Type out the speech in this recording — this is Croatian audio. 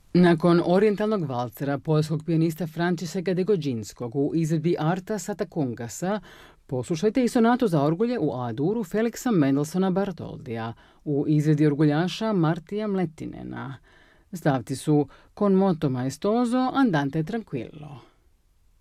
Nakon orijentalnog valcera poljskog pijanista Františeka Degodzinskog u izvedbi Arta Satakungasa, poslušajte i sonatu za orgulje u A-duru Feliksa Mendelssohna Bartoldija u izvedbi orguljaša Martija Mletinena. Stavci su Con moto maestoso andante tranquillo.